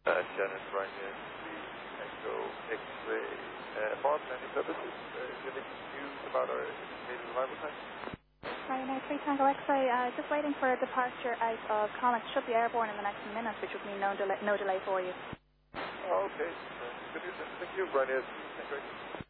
Shannon Runyon, Echo X-ray. Boston, any services? Is there any news about our estimated arrival time? Ryanair 3 Tango X-ray, just waiting for a departure out of Connacht. Should be airborne in the next few minutes, which would mean no delay for you. Oh, okay. Good news. Thank you, Ryanair. Thank you.